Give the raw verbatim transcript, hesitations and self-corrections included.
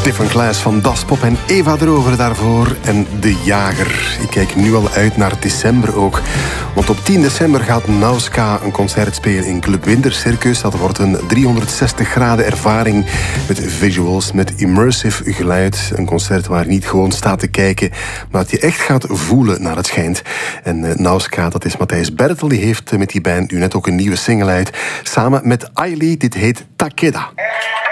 Different Class van Das Pop en Eva erover daarvoor. En De Jager. Ik kijk nu al uit naar december ook. Want op tien december gaat Nauska een concert spelen in Club Winter Circus. Dat wordt een driehonderdzestig graden ervaring met visuals, met immersive geluid. Een concert waar je niet gewoon staat te kijken, maar dat je echt gaat voelen naar het schijnt. En uh, Nauska, dat is Matthijs Bertel, die heeft met die band nu net ook een nieuwe single uit. Samen met Ailey, dit heet Takeda.